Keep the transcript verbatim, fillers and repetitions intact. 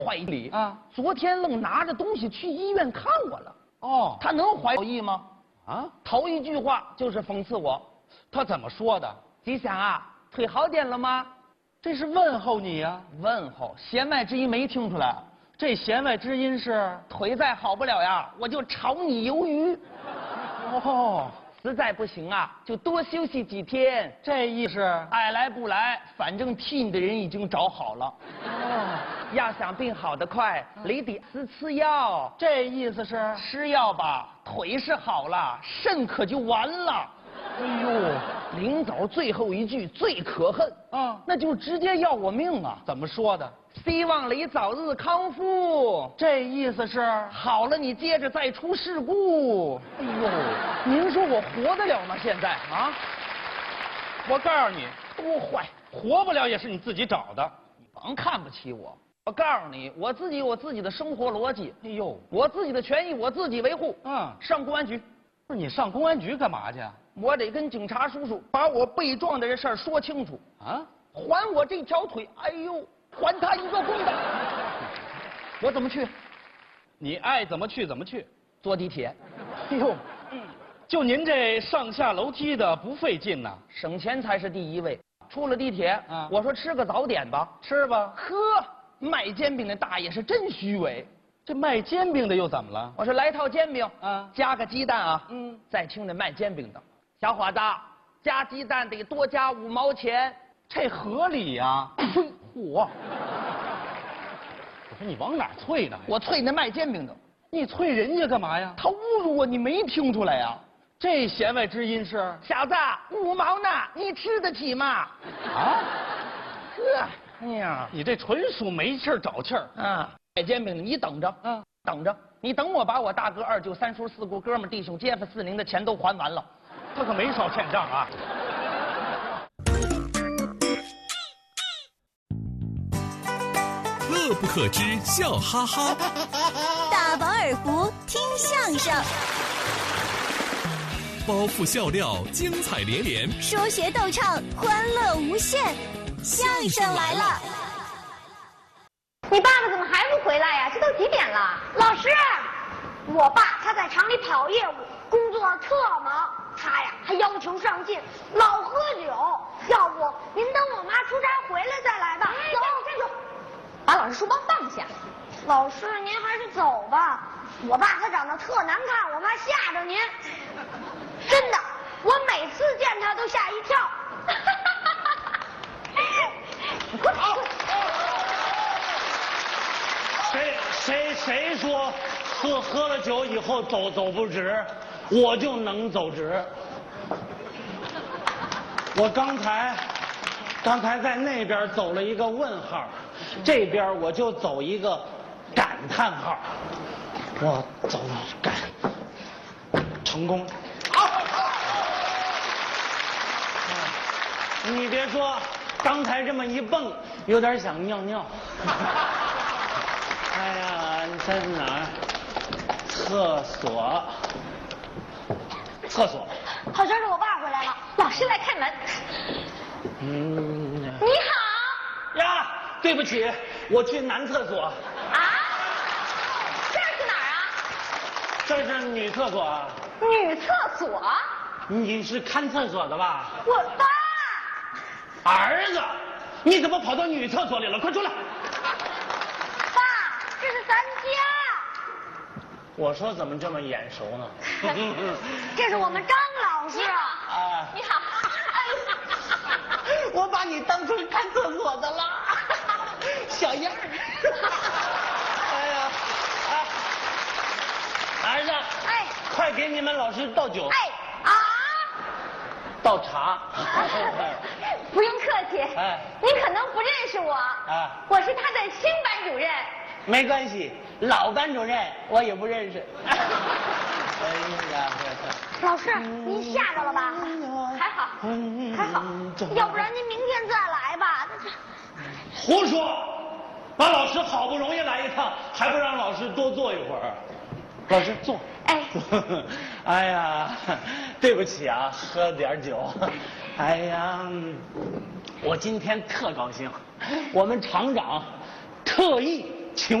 怀疑啊， 昨天愣拿着东西去医院看我了。 哦， 他能怀疑吗？ 啊， 头一句话就是讽刺我。 他怎么说的？ 吉祥啊，腿好点了吗？ 这是问候你呀、啊。 问候，弦外之音没听出来。 这弦外之音是腿再好不了呀，我就炒你鱿鱼。 哦， 实在不行啊，就多休息几天。 这意思， 爱来不来，反正替你的人已经找好了。 哦， 要想病好得快，你得吃吃药。 这意思是吃药吧，腿是好了，肾可就完了。 哎呦， 临走最后一句最可恨啊， 那就直接要我命啊！ 怎么说的？ 希望你早日康复。 这意思是好了，你接着再出事故。 哎呦， 您说我活得了吗？现在啊， 我告诉你， 多坏， 活不了也是你自己找的。 你甭看不起我。我告诉你，我自己有我自己的生活逻辑。 哎呦， 我自己的权益我自己维护。 嗯， 上公安局。 不是你上公安局干嘛去？ 我得跟警察叔叔把我被撞的这事儿说清楚啊！ 还我这条腿，哎呦，还他一个公道。我怎么去？ 你爱怎么去怎么去。 坐地铁。 哎呦，嗯，就您这上下楼梯的不费劲呐， 省钱才是第一位。出了地铁， 啊， 我说吃个早点吧， 吃吧。 呵，卖煎饼的大爷是真虚伪。 这卖煎饼的又怎么了？ 我说来套煎饼， 啊， 加个鸡蛋啊。 嗯， 再听这卖煎饼的，小伙子，加鸡蛋得多加五毛钱， 这合理呀。 呸！嚯！ 我说你往哪儿啐呢？ 我啐那卖煎饼的， 你啐人家干嘛呀？ 他侮辱我，你没听出来呀？ 这弦外之音是小子，五毛呢，你吃得起吗？ 啊？ 呵，哎呀， 你这纯属没气儿找气儿啊！卖煎饼的，你等着， 嗯， 等着，你等我把我大哥、二舅、三叔、四姑、哥们、弟兄、街坊、四邻的钱都还完了， 他可没少欠账啊。 乐不可支，笑哈哈。 大饱耳福，听相声。 包袱笑料，精彩连连。 说学逗唱，欢乐无限。相声来了。 你爸爸怎么还不回来呀？这都几点了？老师，我爸他在厂里跑业务，工作特忙，他呀还要求上进，老喝酒。要不您等我妈出差回来再来吧。走，站住！把老师书包放下。老师，您还是走吧。我爸他长得特难看，我怕吓着您。真的，我每次见他都吓一跳。你快跑！ 谁谁谁说喝喝了酒以后走走不直，我就能走直。我刚才刚才在那边走了一个问号，这边我就走一个感叹号。我走感成功。你别说，刚才这么一蹦，有点想尿尿。哎呀，你在哪儿？厕所。厕所。 好像是我爸回来了，老师来开门。 嗯。 你好。 呀，对不起，我去男厕所。 啊？这是哪儿啊？ 这是女厕所啊。 女厕所？ 你是看厕所的吧？ 我爸。 儿子，你怎么跑到女厕所里了？快出来！ 爸，这是咱家。 我说怎么这么眼熟呢？ 这是我们张老师。 啊， 你好。 我把你当成看厕所的了，小样儿。哎呀，哎，儿子， 哎， 快给你们老师倒酒。 哎啊， 倒茶。 不用客气。 哎， 您可能不认识我。 啊， 我是他的新班主任。 没关系，老班主任我也不认识。哎呀， 老师，您吓着了吧？还好，还好，要不然您明天再来吧。 胡说！把老师好不容易来一趟，还不让老师多坐一会儿？老师坐。 哎， 哎呀，对不起啊，喝点酒。哎呀，我今天特高兴，我们厂长特意